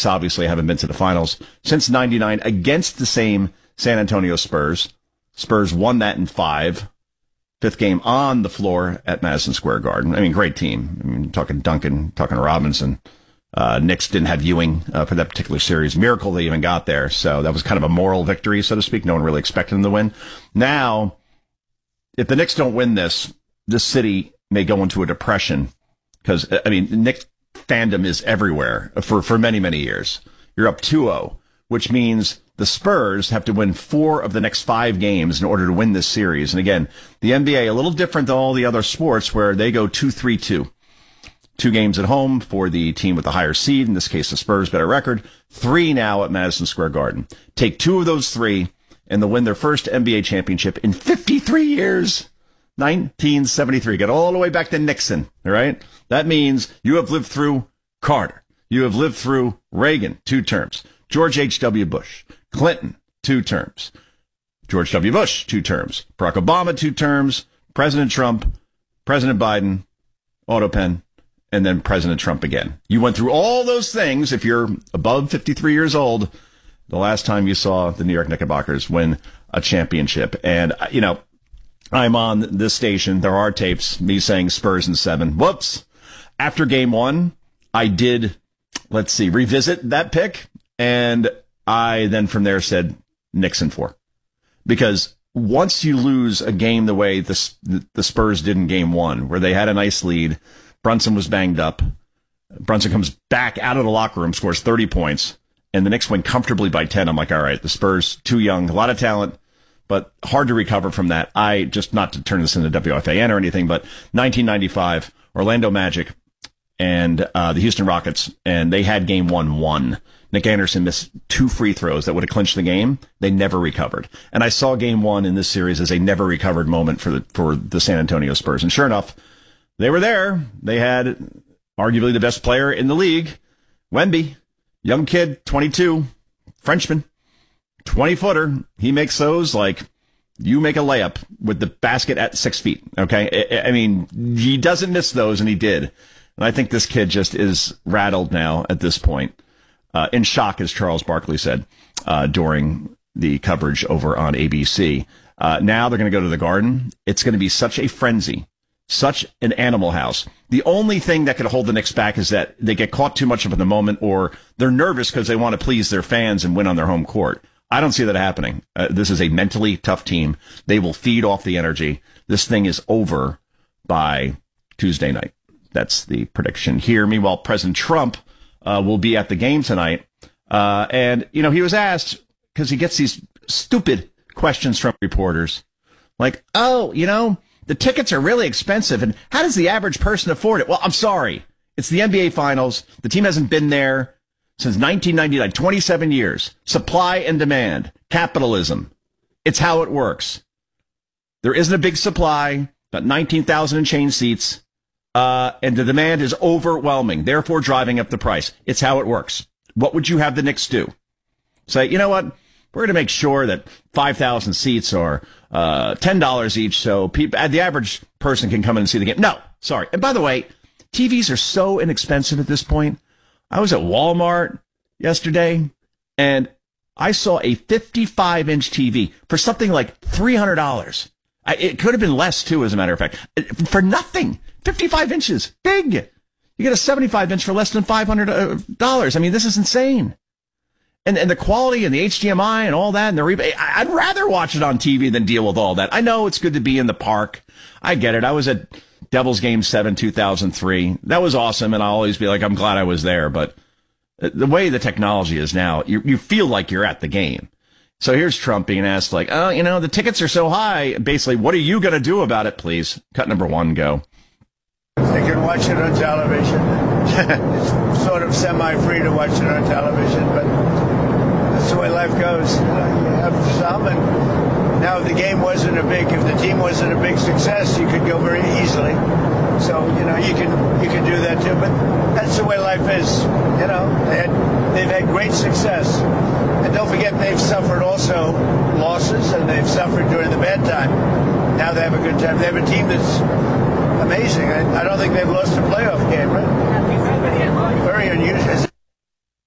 Knicks obviously haven't been to the finals since 99 against the same San Antonio Spurs. Spurs won that in 5. Fifth game on the floor at Madison Square Garden. I mean, great team. I mean, talking Duncan, talking Robinson. Knicks didn't have Ewing for that particular series. Miracle they even got there. So that was kind of a moral victory, so to speak. No one really expected them to win. Now, if the Knicks don't win this city may go into a depression because, I mean, Knicks fandom is everywhere for many, many years. You're up 2-0, which means the Spurs have to win 4 of the next 5 games in order to win this series. And again, the NBA, a little different than all the other sports where they go 2-3-2. 2 games at home for the team with the higher seed. In this case, the Spurs better record. 3 now at Madison Square Garden. Take 2 of those 3 and they'll win their first NBA championship in 53 years. 1973. Get all the way back to Nixon. All right. That means you have lived through Carter. You have lived through Reagan, 2 terms. George H.W. Bush. Clinton, 2 terms. George W. Bush, 2 terms. Barack Obama, 2 terms. President Trump, President Biden, autopen, and then President Trump again. You went through all those things. If you're above 53 years old, the last time you saw the New York Knickerbockers win a championship. And, you know, I'm on this station. There are tapes, me saying Spurs in 7. Whoops. After game 1, I did, revisit that pick. And I then from there said Knicks in 4. Because once you lose a game the way the Spurs did in game 1, where they had a nice lead, Brunson was banged up. Brunson comes back out of the locker room, scores 30 points, and the Knicks win comfortably by 10. I'm like, all right, the Spurs, too young, a lot of talent, but hard to recover from that. Just not to turn this into WFAN or anything, but 1995, Orlando Magic and the Houston Rockets, and they had game 1 won. Nick Anderson missed 2 free throws that would have clinched the game. They never recovered. And I saw game 1 in this series as a never recovered moment for the San Antonio Spurs. And sure enough, they were there. They had arguably the best player in the league, Wemby, young kid, 22, Frenchman, 20-footer. He makes those like you make a layup with the basket at 6 feet. Okay. I mean, he doesn't miss those, and he did. And I think this kid just is rattled now at this point, in shock, as Charles Barkley said, during the coverage over on ABC. Now they're going to go to the Garden. It's going to be such a frenzy. Such an animal house. The only thing that could hold the Knicks back is that they get caught too much up in the moment, or they're nervous because they want to please their fans and win on their home court. I don't see that happening. This is a mentally tough team. They will feed off the energy. This thing is over by Tuesday night. That's the prediction here. Meanwhile, President Trump will be at the game tonight. And, you know, he was asked, because he gets these stupid questions from reporters, like, oh, you know, the tickets are really expensive, and how does the average person afford it? Well, I'm sorry. It's the NBA Finals. The team hasn't been there since 1999, 27 years. Supply and demand. Capitalism. It's how it works. There isn't a big supply, about 19,000 and change seats, and the demand is overwhelming, therefore driving up the price. It's how it works. What would you have the Knicks do? Say, you know what? We're going to make sure that 5,000 seats are $10 each, so the average person can come in and see the game. No, sorry. And by the way, TVs are so inexpensive at this point. I was at Walmart yesterday, and I saw a 55-inch TV for something like $300. It could have been less, too, as a matter of fact. For nothing. 55 inches. Big. You get a 75-inch for less than $500. I mean, this is insane. And the quality and the HDMI and all that and the rebate, I'd rather watch it on TV than deal with all that. I know it's good to be in the park. I get it. I was at Devils Game 7, 2003. That was awesome, and I'll always be like, I'm glad I was there. But the way the technology is now, you feel like you're at the game. So here's Trump being asked, like, oh, you know, the tickets are so high. Basically, what are you going to do about it, please? Cut number 1, go. They can watch it on television. It's sort of semi-free to watch it on television, but that's the way life goes. You have some, and now if the team wasn't a big success, you could go very easily. So, you know, you can do that too, but that's the way life is. You know, they've had great success. And don't forget, they've suffered also losses, and they've suffered during the bad time. Now they have a good time. They have a team that's amazing. I don't think they've lost a playoff game, right? Very unusual.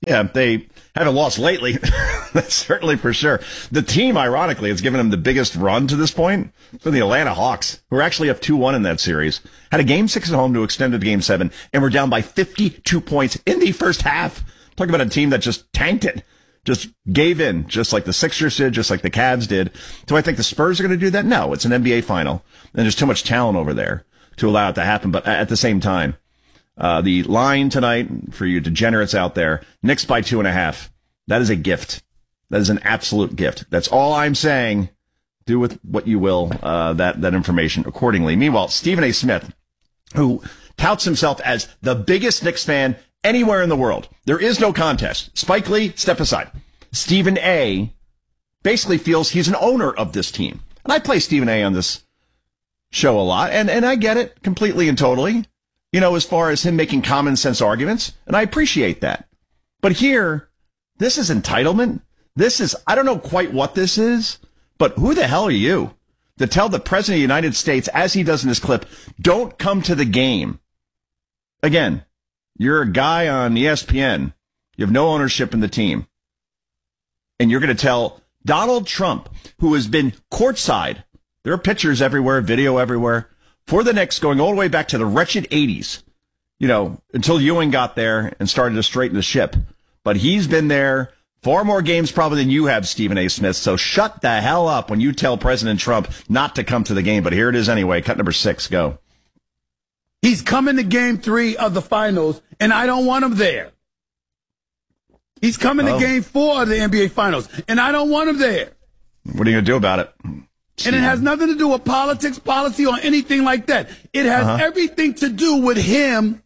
Yeah, they haven't lost lately. That's certainly for sure. The team, ironically, has given them the biggest run to this point for the Atlanta Hawks, who are actually up 2-1 in that series. Had a game 6 at home to extend to game 7, and were down by 52 points in the first half. Talking about a team that just tanked it, just gave in, just like the Sixers did, just like the Cavs did. Do I think the Spurs are going to do that? No, it's an NBA final, and there's too much talent over there to allow it to happen. But at the same time, the line tonight for you degenerates out there, Knicks by 2.5. That is a gift. That is an absolute gift. That's all I'm saying. Do with what you will, that information accordingly. Meanwhile, Stephen A. Smith, who touts himself as the biggest Knicks fan anywhere in the world. There is no contest. Spike Lee, step aside. Stephen A. basically feels he's an owner of this team. And I play Stephen A. on this show a lot, and I get it completely and totally. You know, as far as him making common sense arguments, and I appreciate that. But here, this is entitlement. This is, I don't know quite what this is, but who the hell are you to tell the President of the United States, as he does in this clip, don't come to the game? Again, you're a guy on ESPN. You have no ownership in the team. And you're going to tell Donald Trump, who has been courtside, there are pictures everywhere, video everywhere, for the Knicks going all the way back to the wretched 80s, you know, until Ewing got there and started to straighten the ship. But he's been there far more games probably than you have, Stephen A. Smith. So shut the hell up when you tell President Trump not to come to the game. But here it is anyway. Cut number 6. Go. He's coming to game 3 of the finals, and I don't want him there. He's coming to game 4 of the NBA finals, and I don't want him there. What are you going to do about it? And it has nothing to do with politics, policy, or anything like that. It has everything to do with him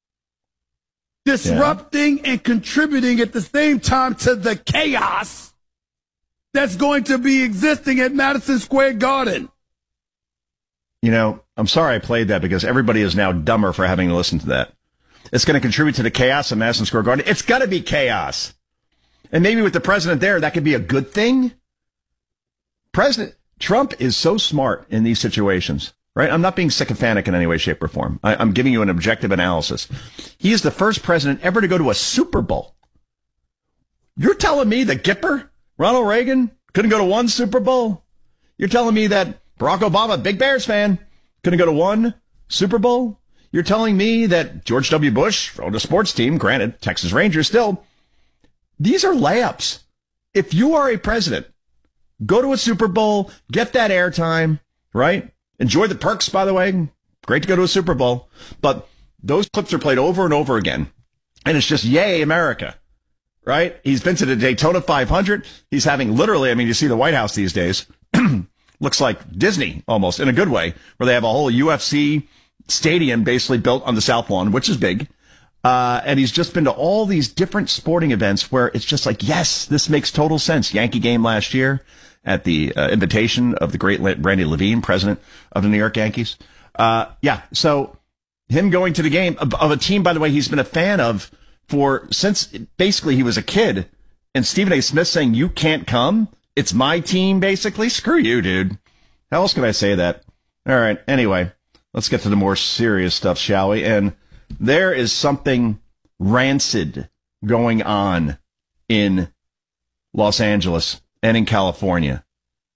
disrupting and contributing at the same time to the chaos that's going to be existing at Madison Square Garden. You know, I'm sorry I played that because everybody is now dumber for having to listen to that. It's going to contribute to the chaos at Madison Square Garden. It's got to be chaos. And maybe with the president there, that could be a good thing. President Trump is so smart in these situations, right? I'm not being sycophantic in any way, shape, or form. I'm giving you an objective analysis. He is the first president ever to go to a Super Bowl. You're telling me that Gipper, Ronald Reagan, couldn't go to one Super Bowl? You're telling me that Barack Obama, big Bears fan, couldn't go to one Super Bowl? You're telling me that George W. Bush owned a sports team, granted, Texas Rangers still. These are layups. If you are a president, go to a Super Bowl, get that airtime, right? Enjoy the perks, by the way. Great to go to a Super Bowl. But those clips are played over and over again. And it's just, yay, America, right? He's been to the Daytona 500. He's having literally, I mean, you see the White House these days. Looks like Disney, almost, in a good way, where they have a whole UFC stadium basically built on the South Lawn, which is big. And he's just been to all these different sporting events where it's just like, yes, this makes total sense. Yankee game last year at the invitation of the great Randy Levine, president of the New York Yankees. So him going to the game of a team, by the way, he's been a fan of since basically he was a kid. And Stephen A. Smith saying, you can't come? It's my team, basically? Screw you, dude. How else can I say that? All right. Anyway, let's get to the more serious stuff, shall we? And there is something rancid going on in Los Angeles and in California.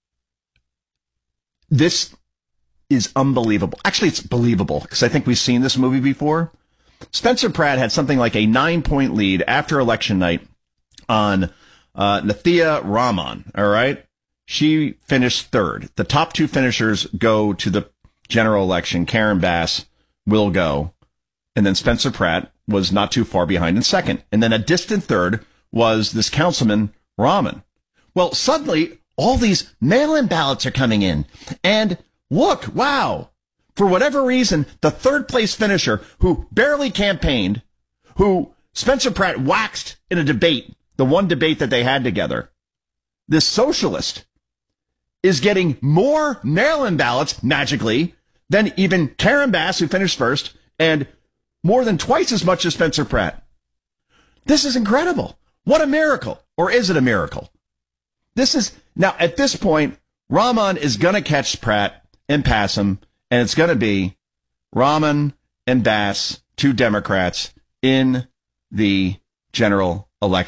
This is unbelievable. Actually, it's believable because I think we've seen this movie before. Spencer Pratt had something like a 9-point lead after election night on Nathia Rahman. All right. She finished third. The top two finishers go to the general election. Karen Bass will go. And then Spencer Pratt was not too far behind in second. And then a distant third was this councilman, Rahman. Well, suddenly, all these mail-in ballots are coming in. And look, wow, for whatever reason, the third place finisher who barely campaigned, who Spencer Pratt waxed in a debate, the one debate that they had together, this socialist is getting more mail-in ballots, magically, than even Karen Bass, who finished first, and more than twice as much as Spencer Pratt. This is incredible. What a miracle. Or is it a miracle? Now, at this point, Rahman is going to catch Pratt and pass him, and it's going to be Rahman and Bass, two Democrats, in the general election.